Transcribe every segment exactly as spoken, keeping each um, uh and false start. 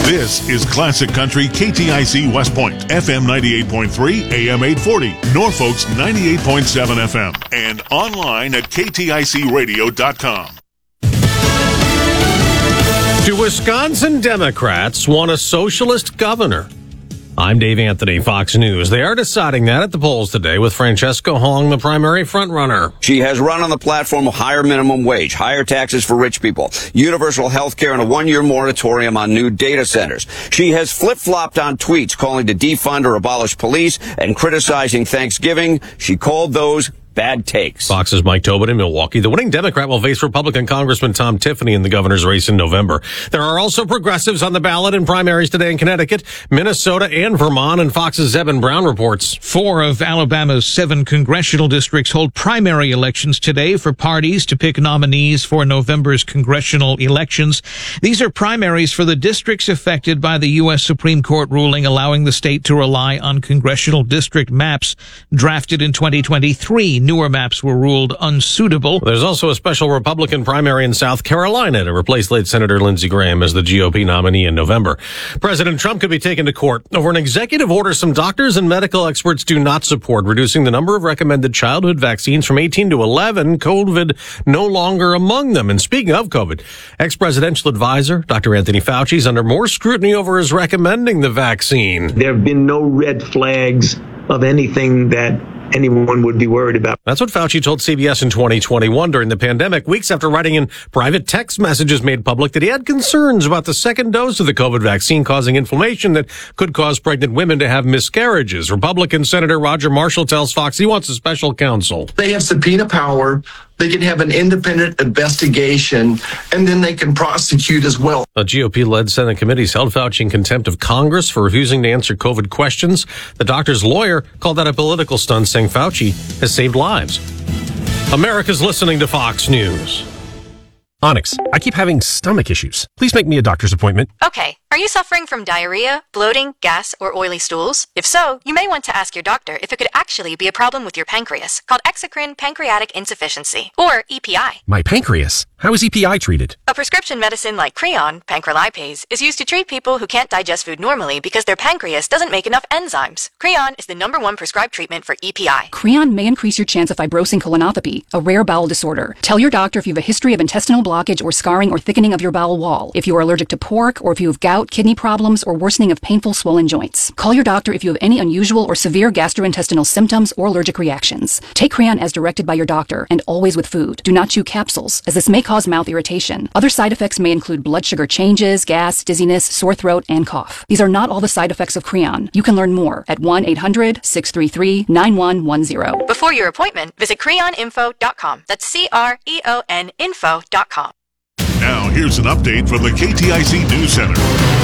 This is Classic Country K T I C West Point, F M ninety-eight point three, A M eight forty, Norfolk's ninety-eight point seven F M, and online at K T I C radio dot com. Do Wisconsin Democrats want a socialist governor? I'm Dave Anthony, Fox News. They are deciding that at the polls today, with Francesca Hong the primary frontrunner. She has run on the platform of higher minimum wage, higher taxes for rich people, universal health care, and a one-year moratorium on new data centers. She has flip-flopped on tweets calling to defund or abolish police and criticizing Thanksgiving. She called those bad takes. Fox's Mike Tobin in Milwaukee. The winning Democrat will face Republican Congressman Tom Tiffany in the governor's race in November. There are also progressives on the ballot in primaries today in Connecticut, Minnesota, and Vermont, and Fox's Zebin Brown reports. Four of Alabama's seven congressional districts hold primary elections today for parties to pick nominees for November's congressional elections. These are primaries for the districts affected by the U S Supreme Court ruling allowing the state to rely on congressional district maps drafted in twenty twenty-three. Newer maps were ruled unsuitable. There's also a special Republican primary in South Carolina to replace late Senator Lindsey Graham as the G O P nominee in November. President Trump could be taken to court over an executive order some doctors and medical experts do not support, reducing the number of recommended childhood vaccines from eighteen to eleven, COVID no longer among them. And speaking of COVID, ex-presidential advisor Doctor Anthony Fauci is under more scrutiny over his recommending the vaccine. There have been no red flags of anything that anyone would be worried about. That's what Fauci told C B S in twenty twenty-one during the pandemic, weeks after writing in private text messages made public that he had concerns about the second dose of the COVID vaccine causing inflammation that could cause pregnant women to have miscarriages. Republican Senator Roger Marshall tells Fox he wants a special counsel. They have subpoena power. They can have an independent investigation, and then they can prosecute as well. A G O P-led Senate committee held Fauci in contempt of Congress for refusing to answer COVID questions. The doctor's lawyer called that a political stunt, saying Fauci has saved lives. America's listening to Fox News. Onyx, I keep having stomach issues. Please make me a doctor's appointment. Okay. Are you suffering from diarrhea, bloating, gas, or oily stools? If so, you may want to ask your doctor if it could actually be a problem with your pancreas, called exocrine pancreatic insufficiency, or E P I. My pancreas? How is E P I treated? A prescription medicine like Creon, pancrelipase, is used to treat people who can't digest food normally because their pancreas doesn't make enough enzymes. Creon is the number one prescribed treatment for E P I. Creon may increase your chance of fibrosing colonopathy, a rare bowel disorder. Tell your doctor if you have a history of intestinal blockage or scarring or thickening of your bowel wall, if you are allergic to pork, or if you have gout, kidney problems, or worsening of painful swollen joints. Call your doctor if you have any unusual or severe gastrointestinal symptoms or allergic reactions. Take Creon as directed by your doctor, and always with food. Do not chew capsules, as this may cause mouth irritation. Other side effects may include blood sugar changes, gas, dizziness, sore throat, and cough. These are not all the side effects of Creon. You can learn more at one eight hundred, six three three, nine one one zero. Before your appointment, visit creon info dot com. That's C R E O N info dot com. Now, here's an update from the K T I C News Center.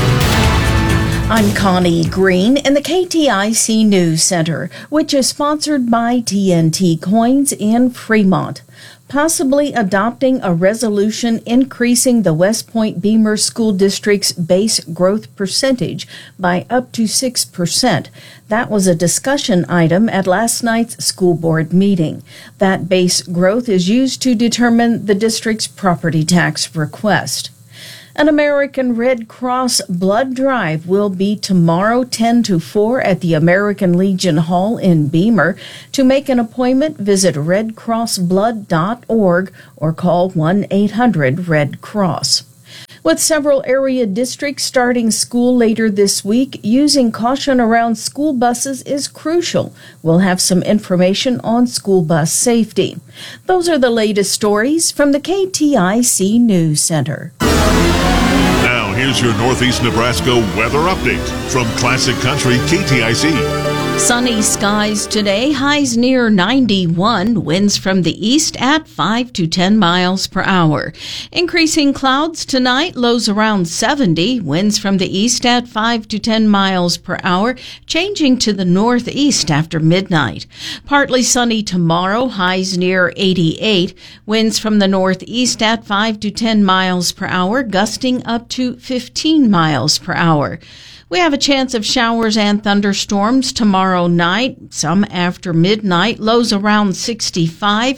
I'm Connie Green in the K T I C News Center, which is sponsored by T N T Coins in Fremont, possibly adopting a resolution increasing the West Point Beamer School District's base growth percentage by up to six percent. That was a discussion item at last night's school board meeting. That base growth is used to determine the district's property tax request. An American Red Cross blood drive will be tomorrow ten to four at the American Legion Hall in Beamer. To make an appointment, visit red cross blood dot org or call one eight hundred red cross. With several area districts starting school later this week, using caution around school buses is crucial. We'll have some information on school bus safety. Those are the latest stories from the K T I C News Center. Now, here's your Northeast Nebraska weather update from Classic Country K T I C. Sunny skies today, highs near ninety-one, winds from the east at five to ten miles per hour. Increasing clouds tonight, lows around seventy, winds from the east at five to ten miles per hour, changing to the northeast after midnight. Partly sunny tomorrow, highs near eighty-eight, winds from the northeast at five to ten miles per hour, gusting up to fifteen miles per hour. We have a chance of showers and thunderstorms tomorrow night, some after midnight, lows around sixty-five,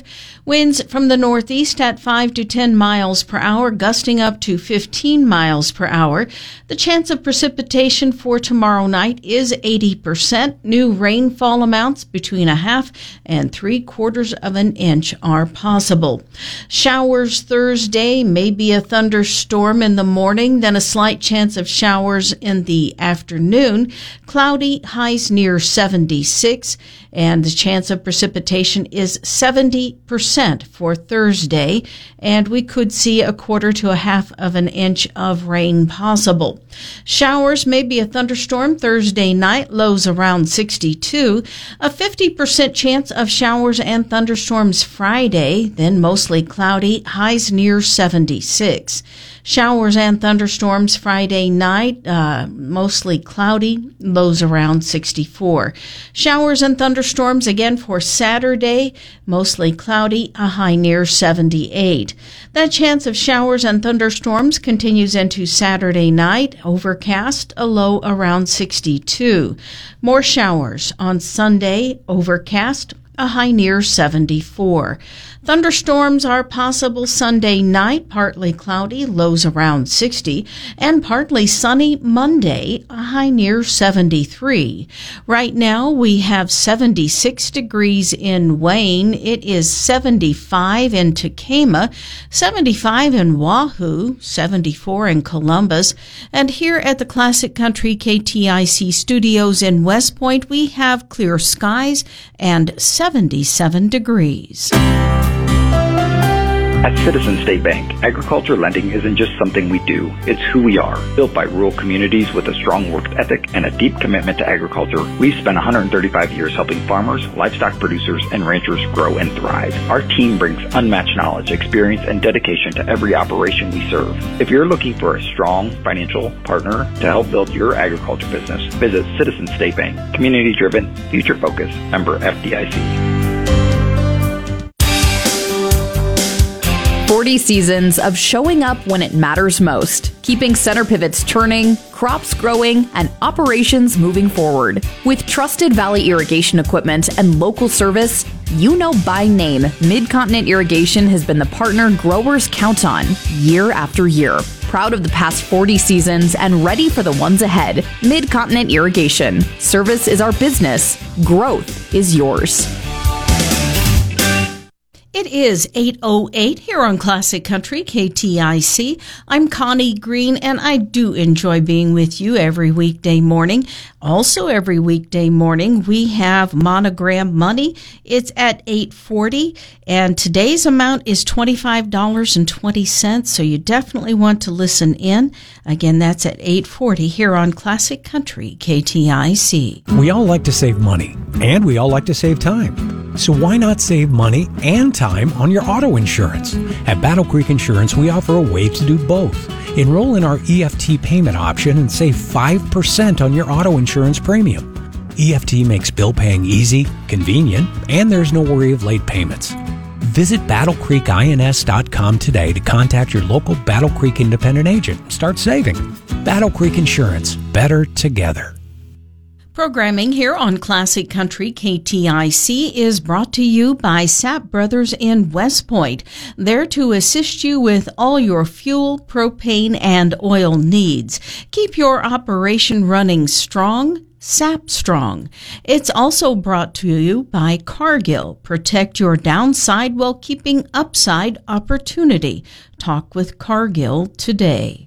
Winds from the northeast at five to ten miles per hour, gusting up to fifteen miles per hour. The chance of precipitation for tomorrow night is eighty percent. New rainfall amounts between a half and three quarters of an inch are possible. Showers Thursday, maybe a thunderstorm in the morning, then a slight chance of showers in the afternoon. Cloudy, highs near seventy-six, and the chance of precipitation is seventy percent for Thursday, and we could see a quarter to a half of an inch of rain possible. Showers, maybe a thunderstorm Thursday night, lows around sixty-two. A fifty percent chance of showers and thunderstorms Friday, then mostly cloudy, highs near seventy-six. Showers and thunderstorms Friday night, uh, mostly cloudy, lows around sixty-four. Showers and thunderstorms again for Saturday, mostly cloudy, a high near seventy-eight. That chance of showers and thunderstorms continues into Saturday night, overcast, a low around sixty-two. More showers on Sunday, overcast, a high near seventy-four. Thunderstorms are possible Sunday night, partly cloudy, lows around sixty, and partly sunny Monday, a high near seventy-three. Right now we have seventy-six degrees in Wayne. It is seventy-five in Tekamah, seventy-five in Wahoo, seventy-four in Columbus, and here at the Classic Country K T I C studios in West Point, we have clear skies and seventy-seven degrees. At Citizen State Bank, agriculture lending isn't just something we do, it's who we are. Built by rural communities with a strong work ethic and a deep commitment to agriculture, we've spent one hundred thirty-five years helping farmers, livestock producers, and ranchers grow and thrive. Our team brings unmatched knowledge, experience, and dedication to every operation we serve. If you're looking for a strong financial partner to help build your agriculture business, visit Citizen State Bank. Community-driven, future-focused, member F D I C. forty seasons of showing up when it matters most, keeping center pivots turning, crops growing, and operations moving forward. With trusted Valley irrigation equipment and local service, you know by name, Mid-Continent Irrigation has been the partner growers count on year after year. Proud of the past forty seasons and ready for the ones ahead. Mid-Continent Irrigation. Service is our business. Growth is yours. It is eight oh eight here on Classic Country K T I C. I'm Connie Green, and I do enjoy being with you every weekday morning. Also every weekday morning, we have Monogram Money. It's at eight forty, and today's amount is twenty-five dollars and twenty cents, so you definitely want to listen in. Again, that's at eight forty here on Classic Country K T I C. We all like to save money, and we all like to save time. So why not save money and time on your auto insurance? At Battle Creek Insurance, we offer a way to do both. Enroll in our E F T payment option and save five percent on your auto insurance premium. E F T makes bill paying easy, convenient, and there's no worry of late payments. Visit battle creek ins dot com today to contact your local Battle Creek independent agent. Start saving. Battle Creek Insurance. Better together. Programming here on Classic Country K T I C is brought to you by Sapp Brothers in West Point, there to assist you with all your fuel, propane, and oil needs. Keep your operation running strong. Sapp Strong. It's also brought to you by Cargill. Protect your downside while keeping upside opportunity. Talk with Cargill today.